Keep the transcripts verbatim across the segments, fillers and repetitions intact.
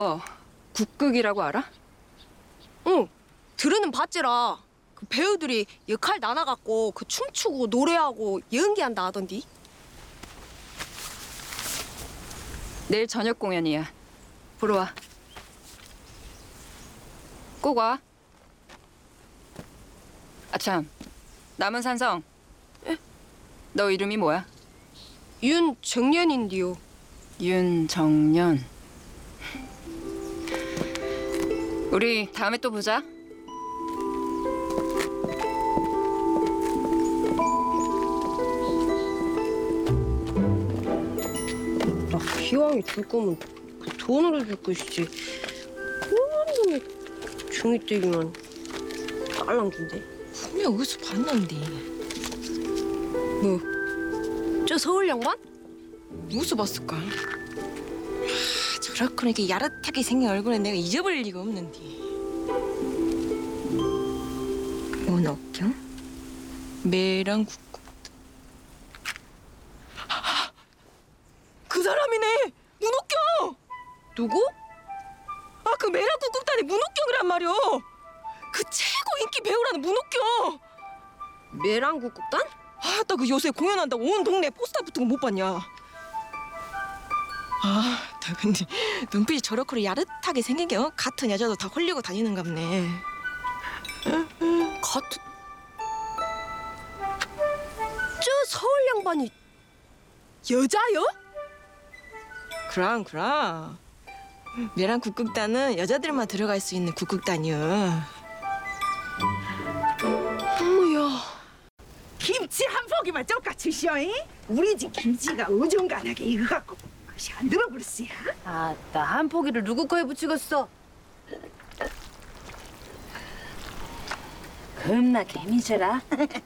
어, 국극이라고 알아? 응, 들으는 봤지라. 그 배우들이 역할 나눠갖고 그 춤추고 노래하고 연기한다 하던디. 내일 저녁 공연이야. 보러 와. 꼭 와. 아참, 남은 산성. 에? 너 이름이 뭐야? 윤정년인디요. 윤정년. 우리 다음에 또 보자. 아, 기왕이 줄 거면 그 돈으로 줄 것이지. 그놈이 중이떼기만 딸랑준대. 분명 어디서 봤는데. 뭐? 저 서울 양반? 어디서 봤을까? 아, 저렇게 이렇게 야릇하게 생긴 얼굴에 내가 잊어버릴 리가 없는데. 문옥경? 매랑 국국. 그 사람이네! 문옥경! 누구? 아, 그 매랑 국국단의 문옥경이란 말이오! 그 최고 인기 배우라는 문옥경! 매랑국국단? 아, 나 그 요새 공연한다고 온 동네 포스터 붙은 거 못 봤냐? 아, 나 근데 눈빛이 저렇게 야릇하게 생긴 게 어? 같은 여자도 다 홀리고 다니는갑네. 같은... 저 서울 양반이 여자요? 그럼 그럼. 매랑 국극단은 여자들만 들어갈 수 있는 국극단이요. 어머야. 김치 한 포기만 똑같이 시어잉? 우리 집 김치가 어중간하게 익어갖고 맛이 안 들어버렸어요. 아따, 한 포기를 누구 거에 붙이겠어? 겁나 개미져라.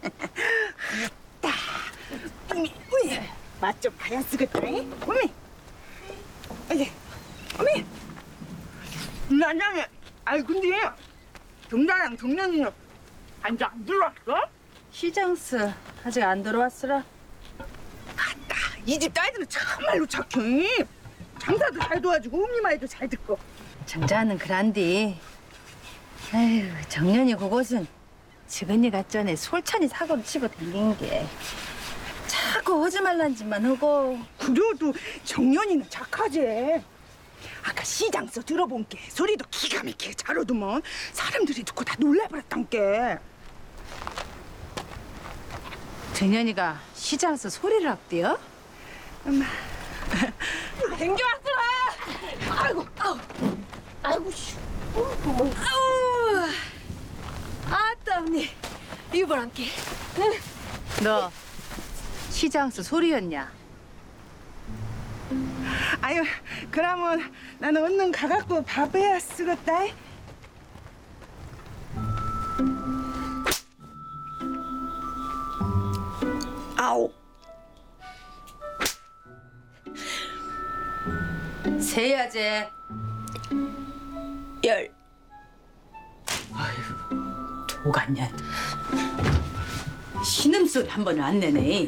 어미, 어미, 맛 좀 봐야 쓰겠다. 어미, 어미, 어미. 나장에, 아이 근데 동자랑 동년이는 아직 안 들어왔어? 시장스 아직 안 들어왔으라. 아따, 이 집 딸들은 참말로 착해. 장사도 잘 도와주고 음리 말도 잘 듣고. 정자는 그란디. 아휴, 정년이 그곳은 지근이 같전에 솔찬히 사고를 치고 댕긴 게 자꾸 하지 말란 짓만 하고. 그래도 정년이는 착하지. 아까 시장서 들어본 게 소리도 기가 막히게 잘 얻으면 사람들이 듣고 다 놀라버렸단 게. 정년이가 시장에서 소리를 합대요? 댕겨왔더라. 아이고, 아우, 아이고, 씨. 아우, 아따 언니, 이번 함께. 너 시장에서 소리였냐? 아유, 그러면 나는 얼른 가갖고 밥해야 쓰겠다. 아우. 세야지. 열. 도갔냐? 신음소리 한 번은 안 내네.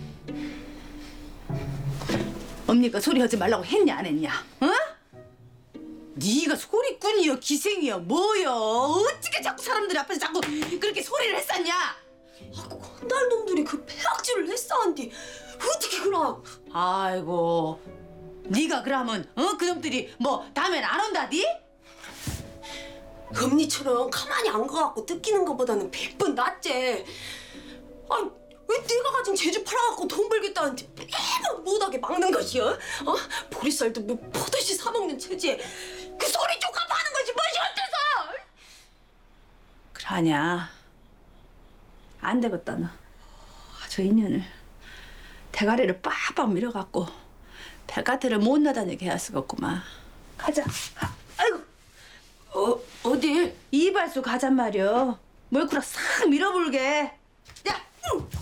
엄니가 소리 하지 말라고 했냐 안 했냐? 어? 네가 소리꾼이여 기생이여 뭐여? 어떻게 자꾸 사람들 앞에서 자꾸 그렇게 소리를 했었냐? 아, 그 건달 놈들이 그 폐악질을 했사한디 어떻게 그럼? 아이고, 네가 그러면 어 그놈들이 뭐 다음엔 안 온다디? 엄니처럼 가만히 안 가갖고 뜯기는 것보다는 백 번 낫지. 아, 왜 내가 가진 재주 팔아갖고 돈 벌겠다는데 매번 못하게 막는 것이여? 어? 보리쌀도 뭐 포듯이 사먹는 체지에 그 소리 좀 갚아하는 것이 무엇이 어때서? 그러냐? 안 되겠다 너. 저 인연을 대가리를 빡빡 밀어갖고 백가태를 못 나다니게 해야 쓰겠구만. 가자. 아이고, 어, 어디? 이발소 가잔 말이여. 몰쿠락 싹 밀어불게. 야, 응.